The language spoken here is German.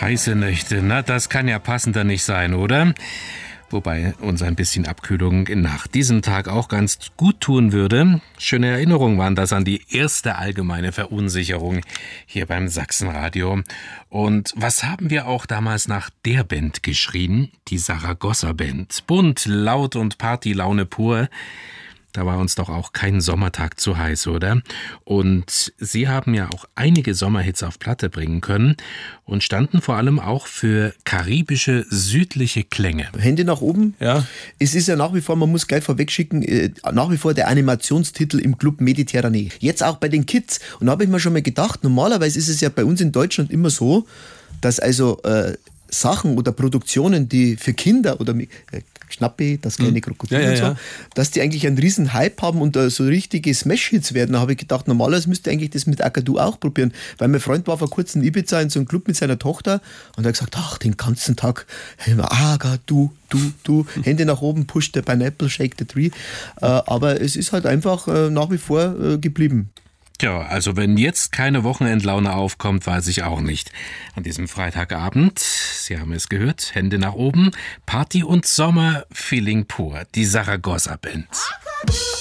Heiße Nächte, na, das kann ja passender nicht sein, oder? Wobei uns ein bisschen Abkühlung nach diesem Tag auch ganz gut tun würde. Schöne Erinnerungen waren das an die erste allgemeine Verunsicherung hier beim Sachsenradio. Und was haben wir auch damals nach der Band geschrien? Die Saragossa Band. Bunt, laut und Partylaune pur. Da war uns doch auch kein Sommertag zu heiß, oder? Und sie haben ja auch einige Sommerhits auf Platte bringen können und standen vor allem auch für karibische, südliche Klänge. Hände nach oben. Ja. Es ist ja nach wie vor, man muss gleich vorwegschicken, nach wie vor der Animationstitel im Club Mediterranee. Jetzt auch bei den Kids. Und da habe ich mir schon mal gedacht, normalerweise ist es ja bei uns in Deutschland immer so, dass also Sachen oder Produktionen, die für Kinder oder Schnappi, das kleine Krokodil und so, dass die eigentlich einen riesen Hype haben und so richtige Smash-Hits werden. Da habe ich gedacht, normalerweise müsste eigentlich das mit Akadu auch probieren. Weil mein Freund war vor kurzem in Ibiza in so einem Club mit seiner Tochter und er hat gesagt, ach, den ganzen Tag, Akadu, du, Hände nach oben, push the pineapple, shake the tree. Aber es ist halt einfach nach wie vor geblieben. Tja, also wenn jetzt keine Wochenendlaune aufkommt, weiß ich auch nicht. An diesem Freitagabend, Sie haben es gehört, Hände nach oben, Party und Sommer, Feeling pur, die Saragossa Band.